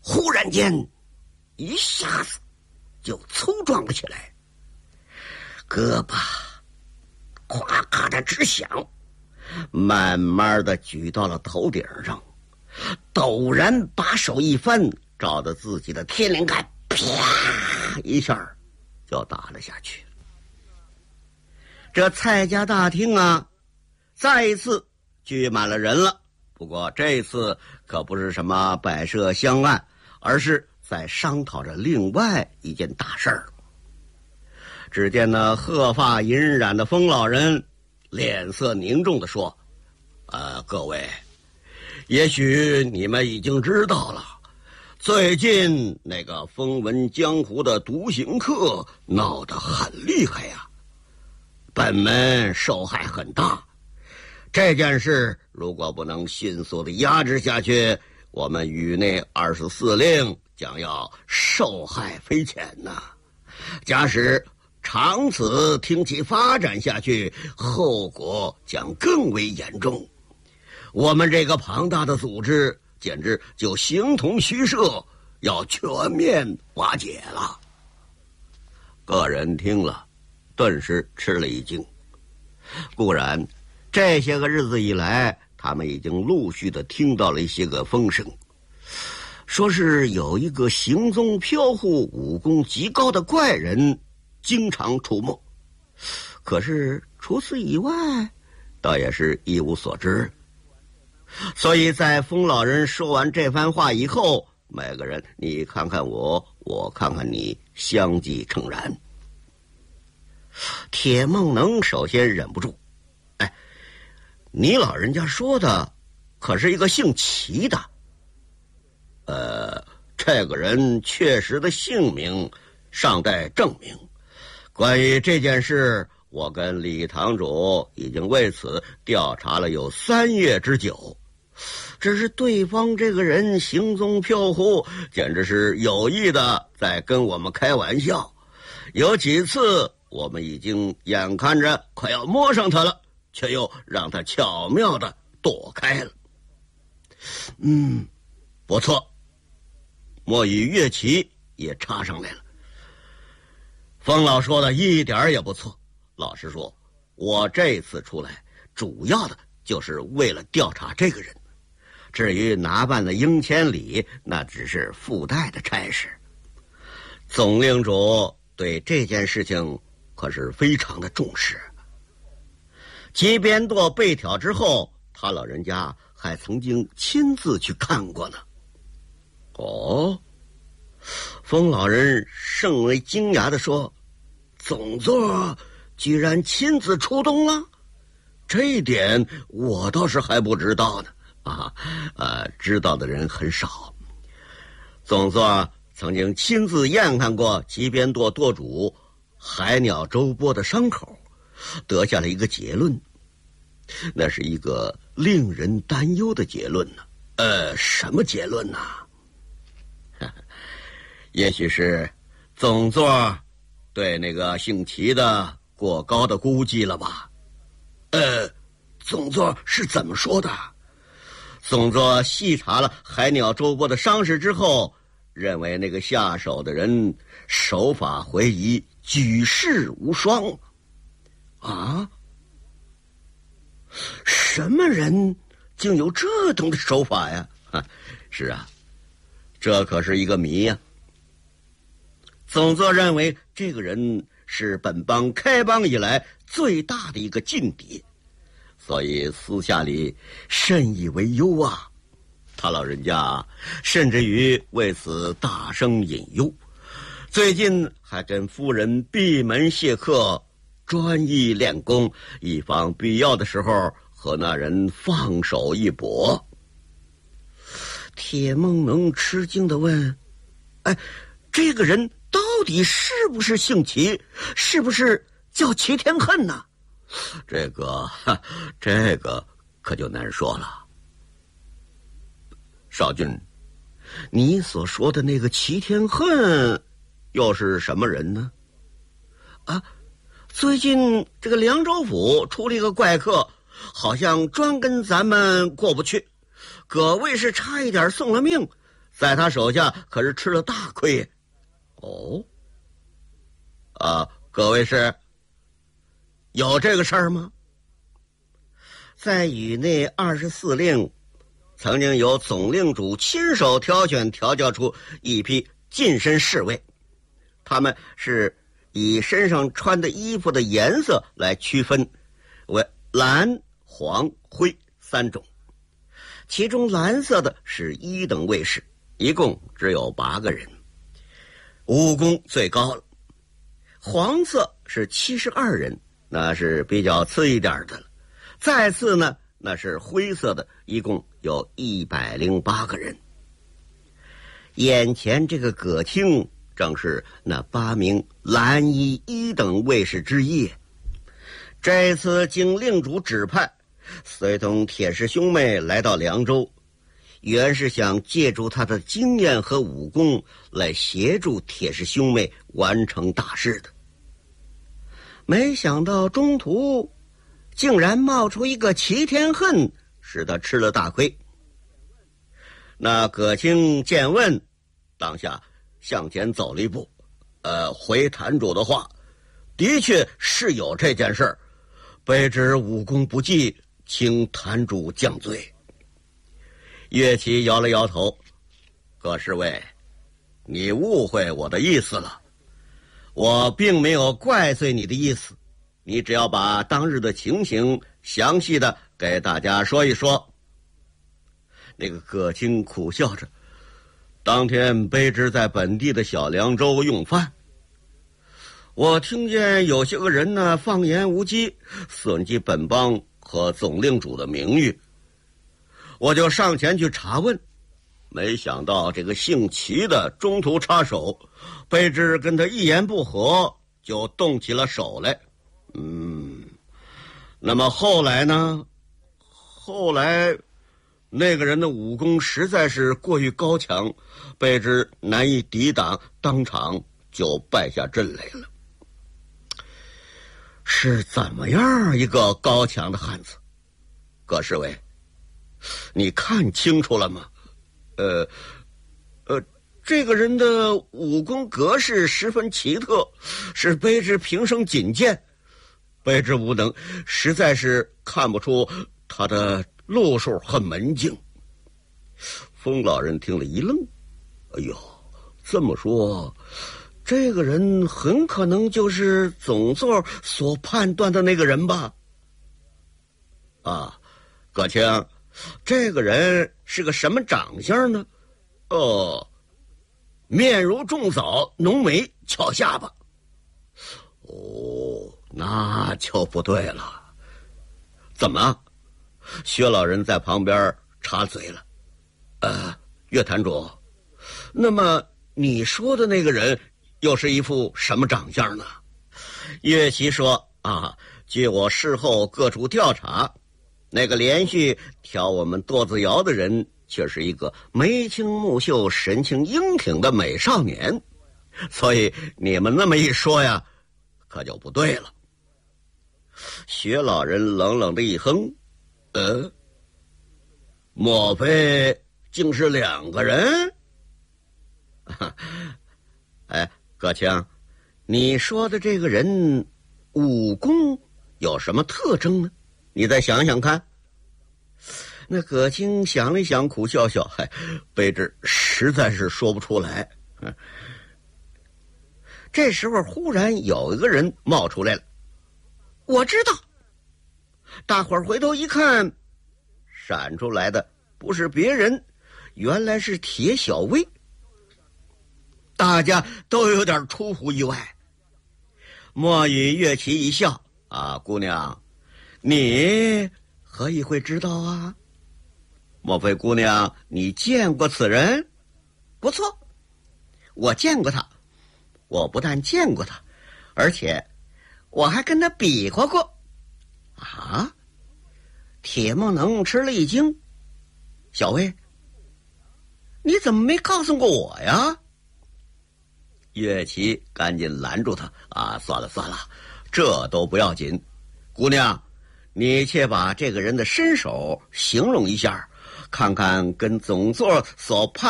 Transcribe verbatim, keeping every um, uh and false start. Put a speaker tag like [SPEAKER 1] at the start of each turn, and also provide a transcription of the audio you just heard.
[SPEAKER 1] 忽然间一下子就粗壮了起来，胳膊咔咔的直响，慢慢的举到了头顶上，陡然把手一翻，照着自己的天灵盖啪一下就打了下去。这蔡家大厅啊，再一次聚满了人了。不过这次可不是什么摆设香案，而是在商讨着另外一件大事儿。只见那鹤发银染的风老人脸色凝重地说：呃，各位，也许你们已经知道了，最近那个风闻江湖的独行客闹得很厉害呀、啊，本门受害很大。这件事如果不能迅速的压制下去，我们宇内二十四令将要受害匪浅呐。假使长此听其发展下去，后果将更为严重。我们这个庞大的组织简直就形同虚设，要全面瓦解了。个人听了顿时吃了一惊。固然这些个日子以来，他们已经陆续的听到了一些个风声，说是有一个行踪飘忽、武功极高的怪人经常出没，可是除此以外倒也是一无所知。所以在风老人说完这番话以后，每个人你看看我，我看看你，相继诚然。铁梦能首先忍不住，哎，你老人家说的可是一个姓齐的？呃，这个人确实的姓名尚待证明。关于这件事，我跟李堂主已经为此调查了有三月之久，只是对方这个人行踪飘忽，简直是有意的在跟我们开玩笑。有几次我们已经眼看着快要摸上他了，却又让他巧妙的躲开了。嗯，不错，莫以乐旗也插上来了。风老说的一点也不错。老实说，我这次出来主要的就是为了调查这个人，至于拿办了英千里，那只是附带的差事。总令主对这件事情可是非常的重视。吉边舵被挑之后，他老人家还曾经亲自去看过呢。哦，风老人甚为惊讶地说：总座居然亲自出动了？这一点我倒是还不知道呢。啊，呃，知道的人很少。总座曾经亲自验看过吉边舵舵主海鸟周波的伤口，得下了一个结论，那是一个令人担忧的结论呢。呃，什么结论呢？也许是总座对那个姓齐的过高的估计了吧？呃，总座是怎么说的？总座细查了海鸟周波的伤势之后，认为那个下手的人手法回移，举世无双。啊？什么人竟有这等的手法呀？啊，是啊，这可是一个谜呀。总座认为这个人是本邦开邦以来最大的一个劲敌，所以私下里甚以为忧啊。他老人家甚至于为此大声隐忧，最近还跟夫人闭门谢客，专一练功，以防必要的时候和那人放手一搏。铁梦能吃惊地问：哎，这个人到底是不是姓齐？是不是叫齐天恨呢？这个这个可就难说了。少君，你所说的那个齐天恨又是什么人呢？啊，最近这个凉州府出了一个怪客，好像专跟咱们过不去，可谓是差一点送了命， 在他手下可是吃了大亏。哦，啊，各位是有这个事儿吗？在宇内二十四令，曾经由总令主亲手挑选调教出一批近身侍卫，他们是以身上穿的衣服的颜色来区分，为蓝、黄、灰三种。其中蓝色的是一等卫士，一共只有八个人，武功最高了。黄色是七十二人，那是比较次一点的了。再次呢，那是灰色的，一共有一百零八个人。眼前这个葛青正是那八名蓝衣一等卫士之一。这次经令主指派，随同铁石兄妹来到凉州，原是想借助他的经验和武功来协助铁石兄妹完成大事的。没想到中途竟然冒出一个齐天恨，使他吃了大亏。那葛青见问，当下向前走了一步，呃，回坛主的话，的确是有这件事儿，卑职武功不济，请坛主降罪。岳奇摇了摇头，葛侍卫，你误会我的意思了，我并没有怪罪你的意思，你只要把当日的情形详细的给大家说一说。那个葛青苦笑着，当天卑职在本地的小凉州用饭，我听见有些个人呢放言无稽，损及本邦和总令主的名誉，我就上前去查问，没想到这个姓齐的中途插手，卑职跟他一言不合就动起了手来。嗯，那么后来呢？后来那个人的武功实在是过于高强，卑职难以抵挡，当场就败下阵来了。是怎么样一个高强的汉子？葛侍卫，你看清楚了吗？呃呃这个人的武功格式十分奇特，是卑职平生仅见，卑职无能，实在是看不出他的路数和门径。风老人听了一愣，哎呦，这么说，这个人很可能就是总座所判断的那个人吧？啊，葛青，这个人是个什么长相呢？哦，面如重枣，浓眉，翘下巴。哦，那就不对了。怎么？薛老人在旁边插嘴了。呃，岳坛主，那么你说的那个人又是一副什么长相呢？岳奇说啊，据我事后各处调查，那个连续挑我们垛子窑的人却是一个眉清目秀、神情英挺的美少年，所以你们那么一说呀，可就不对了。薛老人冷冷的一哼，呃，莫非竟是两个人？哎，葛青，你说的这个人武功有什么特征呢？你再想想看。那葛青想了想，苦笑笑，嗨，卑职实在是说不出来。嗯，这时候忽然有一个人冒出来了，我知道。大伙儿回头一看，闪出来的不是别人，原来是铁小薇。大家都有点出乎意外。莫雨岳奇一笑，啊，姑娘，你何以会知道啊？莫非姑娘你见过此人？不错，我见过他。我不但见过他，而且我还跟他比划过。啊！铁木能吃了一惊，小薇，你怎么没告诉过我呀？岳奇赶紧拦住他，啊，算了算了，这都不要紧。姑娘，你且把这个人的身手形容一下，看看跟总座所判